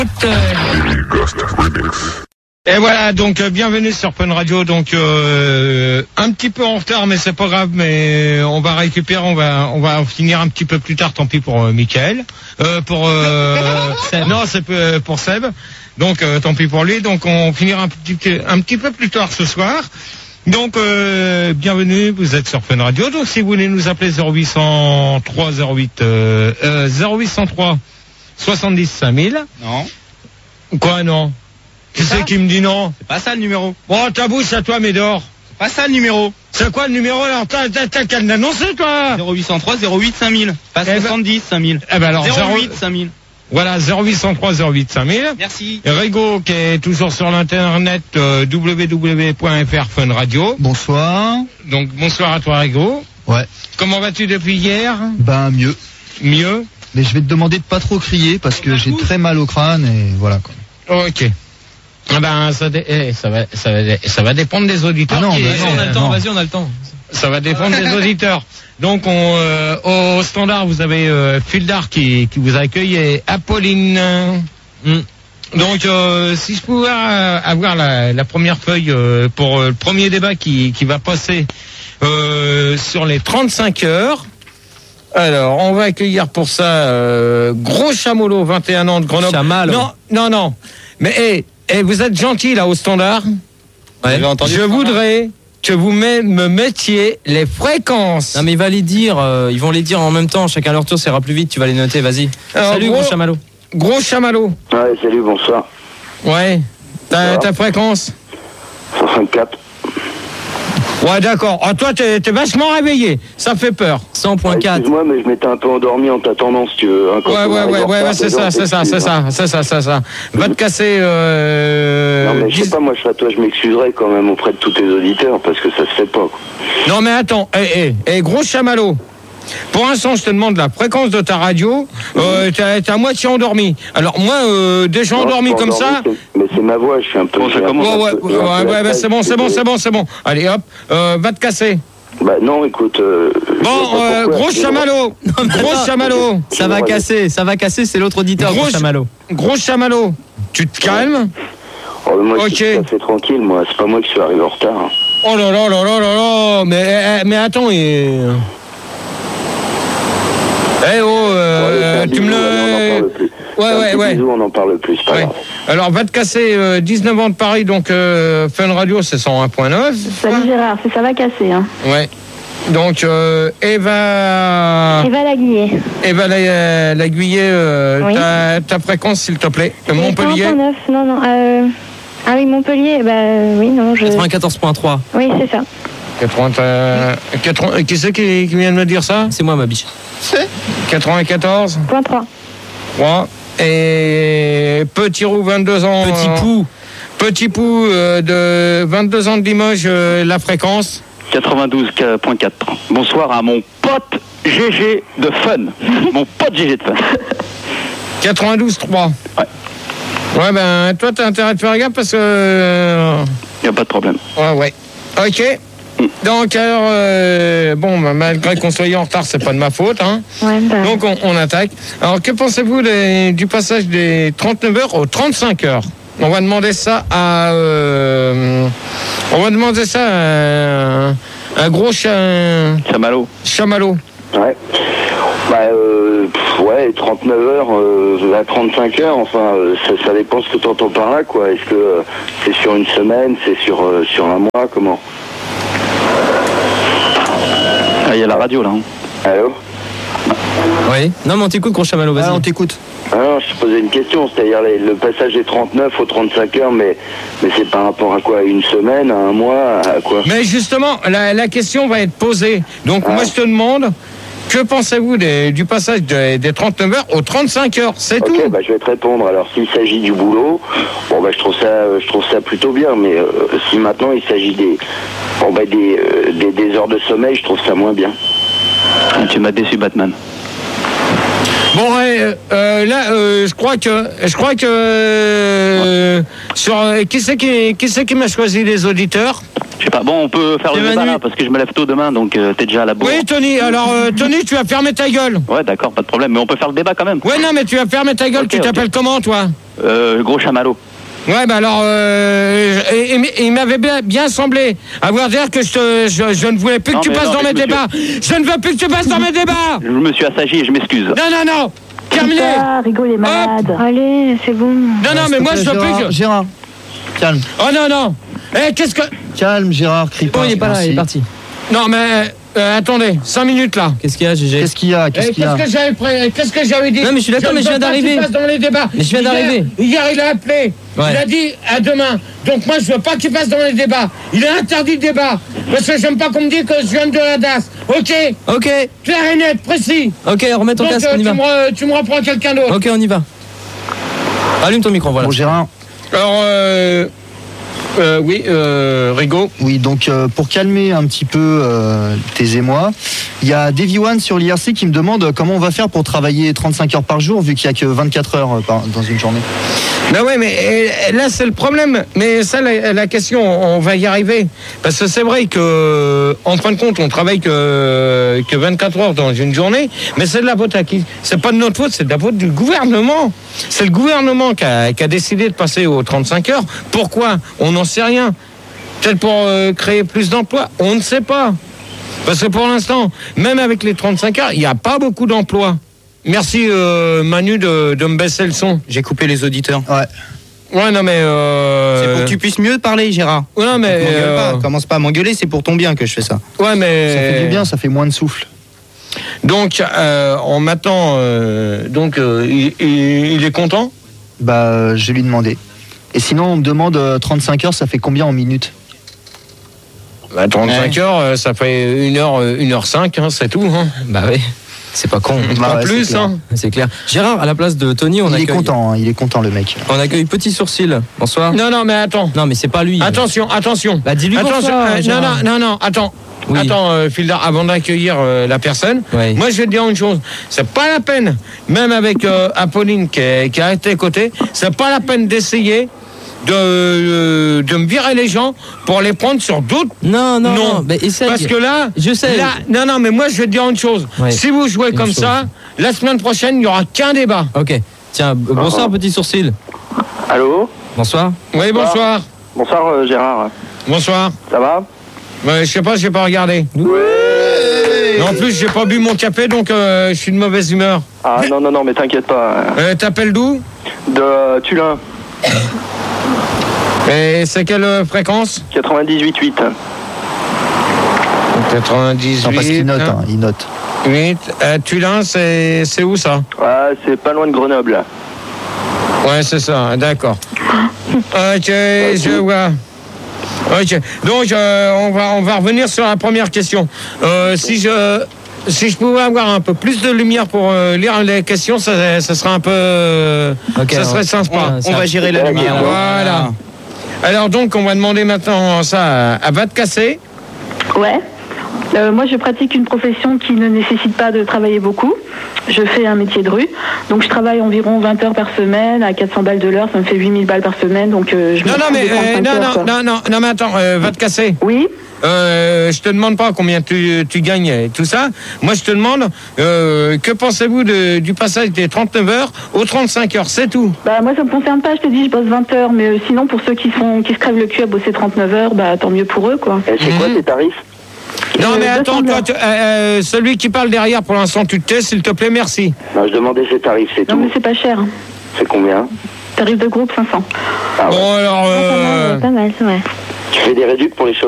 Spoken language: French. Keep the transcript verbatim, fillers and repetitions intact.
Et voilà, donc euh, bienvenue sur Fun Radio. Donc euh, un petit peu en retard, mais c'est pas grave. Mais on va récupérer, on va on va finir un petit peu plus tard. Tant pis pour euh, Mickaël, euh, pour euh, non, c'est pour Seb. Donc euh, tant pis pour lui. Donc on finira un petit un petit peu plus tard ce soir. Donc euh, bienvenue, vous êtes sur Fun Radio. Donc si vous voulez nous appeler zéro huit cent trois zéro huit euh, euh, zéro huit cent trois soixante-dix cinq mille. Non. Quoi non? Qui c'est qui me dit non? C'est pas ça le numéro. Oh, ta bouche à toi, Médor. C'est pas ça le numéro. C'est quoi le numéro alors? T'as, t'as, t'as qu'à l'annoncer, toi. zéro huit cent trois zéro huit cinq mille. Pas Eh soixante-dix cinq mille. Eh ben alors, zéro huit cinq mille. Voilà, zéro huit cent trois zéro huit cinq mille. Merci. Rigo qui est toujours sur l'internet euh, w w w point f r Fun Radio. Bonsoir. Donc bonsoir à toi, Rigo. Ouais. Comment vas-tu depuis hier? Ben mieux. Mieux. Mais je vais te demander de pas trop crier parce que j'ai très mal au crâne et voilà quoi. Ok. Ah ben ça, dé- eh, ça va ça va ça va dépendre des auditeurs. Ah non, qui- mais Vas-y, non, on a le non. temps, vas-y, on a le temps. Ça va dépendre des auditeurs. Donc on, euh, au standard, vous avez euh, Fildar qui, qui vous accueille et Apolline. Mm. Donc euh, si je pouvais euh, avoir la, la première feuille euh, pour euh, le premier débat qui, qui va passer euh, sur les trente-cinq heures. Alors, on va accueillir pour ça euh, Gros Chamallow, vingt et un ans de Grenoble. Chamallow. Non, non, non. Mais hey, hey, vous êtes gentil là au standard. Ouais. J'ai entendu Je le standard. voudrais que vous me, me mettiez les fréquences. Non mais il va les dire, euh, ils vont les dire en même temps, chacun leur tour, ça ira plus vite, tu vas les noter, vas-y. Alors, Salut gros- gros chamallow. Gros Chamallow. Ouais, salut, bonsoir. Ouais. Ta, Ça va ta fréquence. cent cinquante-quatre. Ouais, d'accord. Ah, toi, t'es, t'es vachement réveillé. Ça fait peur. cent Ah, point quatre. excuse-moi, mais je m'étais un peu endormi en t'attendant, si tu veux. Hein, quand Ouais, on ouais, arrive ouais, en ouais, retard, ouais, c'est les gens ça, c'est ça, c'est s'excusent, ça, hein. c'est ça, c'est ça. Va te casser. Euh, Non, mais je sais dix- pas, moi, je serais toi, je m'excuserais quand même auprès de tous tes auditeurs, parce que ça se fait pas, quoi. Non, mais attends. Eh, eh, eh, Gros Chamallow. Pour l'instant, je te demande la fréquence de ta radio. Euh, t'es, t'es à moitié endormi. Alors moi, euh, déjà Non, endormi je suis comme pas ça. endormi, c'est- Mais c'est ma voix, je suis un peu... Bon, ça j'ai un commence. peu- Ouais, ouais, j'ai un ouais, peu ouais, la ouais, tête, c'est bon, c'est bon, désolé. c'est bon, c'est bon. Allez, hop, euh, va te casser. Bah non, écoute... Euh, je sais Bon, pas euh, pourquoi, Gros c'est Chamallow. Gros Chamallow. Ça va casser, ça va casser, c'est l'autre auditeur, Gros gros chamallow. Gros Chamallow. Tu te calmes? Oh, mais moi, je Ok. suis tout à fait tranquille, moi. C'est pas moi qui suis arrivé en retard. hein. Oh là là là là là là. Mais, eh, mais attends, il... Eh oh, euh, Ouais, tu me allez, on n'en le... parle plus. Ouais, Un ouais, petit ouais. bisou, on n'en parle plus, c'est pas Ouais. grave. Alors, va te casser, euh, dix-neuf ans de Paris, donc euh, Fun Radio, c'est cent un point neuf. Salut Gérard, c'est ça va casser. Hein. Ouais. Donc, euh, Eva... Eva Laguillet. Eva la- Laguillet, euh, Oui. ta, ta fréquence, s'il te plaît. Euh, Montpellier. cent un point neuf, non, non. Euh... Ah oui, Montpellier, bah oui, non, je... quatre-vingt-quatorze point trois. Oui, c'est ça. quatre-vingts, euh, quatre-vingts, qui c'est qui, qui vient de me dire ça? C'est moi ma biche. quatre-vingt-quatorze. Point trois. trois. Et Petit Roux, vingt-deux ans. Petit euh, pou. Petit Pou euh, de vingt-deux ans de Limoges, euh, la fréquence. quatre-vingt-douze point quatre. Bonsoir à mon pote G G de Fun. Mon pote G G de Fun. quatre-vingt-douze trois. Ouais. Ouais, ben, toi, t'as intérêt de faire gaffe parce que. euh, Y a pas de problème. Ouais, ouais. Ok. Donc, alors, euh, bon, bah, malgré qu'on soit en retard, c'est pas de ma faute, hein. Ouais, bah... Donc, on, on attaque. Alors, que pensez-vous des- du passage des trente-neuf heures aux trente-cinq heures? On va demander ça à. euh, on va demander ça à un, un gros cha- Chamallow. chamallow. Ouais. Bah, euh, pff, ouais, trente-neuf heures, euh, à trente-cinq heures, enfin, euh, ça, ça dépend ce que tu entends par là, quoi. Est-ce que euh, c'est sur une semaine, c'est sur, euh, sur un mois, comment? Ah, y a la radio là. Hein. Allô? Oui. Non mais on t'écoute gros chamallow, vas-y. Ah, on t'écoute. Ah non, je te posais une question, c'est-à-dire les- le passage des trente-neuf aux trente-cinq heures, mais, mais c'est par rapport à quoi? À une semaine, à un mois, à quoi? Mais justement, la, la question va être posée. Donc, Ah. moi, je te demande, que pensez-vous des- du passage des, des trente-neuf heures aux trente-cinq heures? C'est Ok, tout. bah, je vais te répondre. Alors, s'il s'agit du boulot, bon, bah, je trouve ça, euh, je trouve ça plutôt bien, mais euh, si maintenant il s'agit des, bon, bah, des, euh, des, des heures de sommeil, je trouve ça moins bien. Ah, tu m'as déçu, Batman. Bon, ouais, euh, là, euh, je crois que, je crois que, euh, sur, euh, qui c'est qui, qui c'est qui m'a choisi les auditeurs? Je sais pas. Bon, on peut faire C'est le débat Manu. là parce que je me lève tôt demain, donc euh, t'es déjà à la bourre. Oui, Tony. Alors, euh, Tony, tu vas fermer ta gueule. Ouais, d'accord, pas de problème. Mais on peut faire le débat quand même. Ouais, non, mais tu vas fermer ta gueule. Ok, tu ok. t'appelles comment, toi? Euh, gros chamallow. Ouais, bah alors, euh, et- et- il m'avait bien, bien semblé avoir dire que je, te- je, je ne voulais plus Non, que tu mais passes non, dans mais mes monsieur- débats. Je ne veux plus que tu passes dans mes débats. Je me suis assagi et je m'excuse. Non, non, non. Terminé. Ah, Rigo, il est malade. Allez, c'est bon. Non, non, mais moi, je veux plus Gérard, que... Gérard, calme. Oh, non, non. Eh, qu'est-ce que... Calme, Gérard, crie Oh, pas. il est pas là, merci. il est parti. Non, mais... euh, attendez, cinq minutes, là. Qu'est-ce qu'il y a, G G? Qu'est-ce qu'il y a Eh, Qu'est-ce qu'il y a Qu'est-ce que j'avais pré- qu'est-ce que j'avais dit? Non, mais je suis d'accord, mais je ne viens veux pas d'arriver. qu'il passe dans les débats. Mais je viens Hier- d'arriver. Hier, il a appelé. Ouais. Il a dit à demain. Donc moi, je veux pas qu'il passe dans les débats. Il est interdit de débat. Parce que j'aime pas qu'on me dise que je viens de la D A S. Ok? Ok, Clair et net, précis. ok, remets ton Donc casque, euh, on y tu, va. me, re- tu me reprends quelqu'un d'autre. Ok, on y va. Allume ton micro, voilà. Bon, Gérard. Alors, euh, euh, oui, euh, Rigo. Oui, donc euh, pour calmer un petit peu euh, tes émois, il y a Davy One sur l'I R C qui me demande euh, comment on va faire pour travailler trente-cinq heures par jour vu qu'il n'y a que vingt-quatre heures euh, par- dans une journée. Ben ouais, mais euh, là c'est le problème. Mais ça, la, la question, on va y arriver. Parce que c'est vrai que, en fin de compte, on travaille que, que vingt-quatre heures dans une journée, mais c'est de la faute à qui? C'est pas de notre faute, c'est de la faute du gouvernement. C'est le gouvernement qui a, qui a décidé de passer aux trente-cinq heures. Pourquoi? On n'en sait rien. Peut-être pour euh, créer plus d'emplois. On ne sait pas. Parce que pour l'instant, même avec les trente-cinq heures, il n'y a pas beaucoup d'emplois. Merci euh, Manu de, de me baisser le son. J'ai coupé les auditeurs. Ouais. Ouais, non mais... Euh... C'est pour que tu puisses mieux parler, Gérard. Ouais, non mais... M'engueule euh, pas, commence pas à m'engueuler, c'est pour ton bien que je fais ça. Ouais, mais... Ça fait du bien, ça fait moins de souffle. Donc, euh, on m'attend... euh, donc, euh, il, il- il est content? Bah, euh, je vais lui demander. Et sinon, on me demande euh, trente-cinq heures, ça fait combien en minutes? Bah, trente-cinq heures, euh, ça fait une heure, euh, une heure cinq, hein, c'est tout. Hein. Bah oui, c'est pas con. Bah Pas ouais, plus, c'est clair. hein. C'est clair. Gérard, à la place de Tony, on Il est accueille... content, hein, il est content le mec. On accueille Petit Sourcil. Bonsoir. Non, non, mais attends. Non, mais c'est pas lui. Attention, attention. Bah, dis-lui Attention, bonsoir, euh, non, Gérard. non, non, non, attends. Oui. Attends, euh, Fildar, avant d'accueillir euh, la personne, Ouais. moi je vais te dire une chose, c'est pas la peine, même avec euh, Apolline qui est, qui est à tes côtés, c'est pas la peine d'essayer de, euh, de me virer les gens pour les prendre sur d'autres. Non, non, Non. non. Bah, essaye. Parce que là, Je sais. là, non, non, mais moi je vais te dire une chose, Ouais. si vous jouez Une comme chose. ça, la semaine prochaine, il n'y aura qu'un débat. Ok. Tiens, b- bonsoir, Petit Sourcil. Allô? Bonsoir. Oui, bonsoir. Bonsoir euh, Gérard. Bonsoir. Ça va? Ouais, je sais pas, j'ai pas regardé. Et en plus, j'ai pas bu mon café, donc euh, je suis de mauvaise humeur. Ah non, non, non, mais t'inquiète pas. Euh, T'appelles d'où? De euh, Tulin, Et c'est quelle euh, fréquence? quatre-vingt-dix-huit huit. quatre-vingt-dix-huit. Non, parce qu'il note, hein, il note. huit. Euh, Tulin, c'est c'est où ça? Ouais, c'est pas loin de Grenoble. Ouais, c'est ça, d'accord. Ok, je vois. Ok, donc euh, on, va, on va revenir sur la première question. Euh, si je... Si je pouvais avoir un peu plus de lumière pour euh, lire les questions, ça, ça serait un peu... euh, Ok, ça on- serait sympa. On va gérer la lumière. Voilà. Alors donc, on va demander maintenant ça à, à Va te casser. Ouais. Euh, moi, je pratique une profession qui ne nécessite pas de travailler beaucoup. Je fais un métier de rue. Donc, je travaille environ vingt heures par semaine à quatre cents balles de l'heure. Ça me fait huit mille balles par semaine. Donc, euh, je me Non, non, fous mais des trente-cinq euh, non, heures, non, quoi. non, non, non, mais attends, euh, Va te casser. Oui. Euh, je te demande pas combien tu, tu gagnes et tout ça. Moi, je te demande euh, que pensez-vous de- du passage des trente-neuf heures aux trente-cinq heures, c'est tout. Bah, moi, ça me concerne pas. Je te dis, je bosse vingt heures. Mais euh, sinon, pour ceux qui, sont, qui se crèvent le cul à bosser trente-neuf heures, bah, tant mieux pour eux, quoi. Et c'est quoi tes tarifs? Non, mais Euh, attends, deux cents toi, tu- euh, euh, celui qui parle derrière, pour l'instant, tu te tais, s'il te plaît, merci. Non, je demandais ses tarifs, c'est Non, tout. mais c'est pas cher. C'est combien? Tarif de groupe, cinq cents. Ah ouais. Bon, alors... Pas Euh, mal, pas mal, c'est vrai. Tu fais des réducts pour les chauffeurs?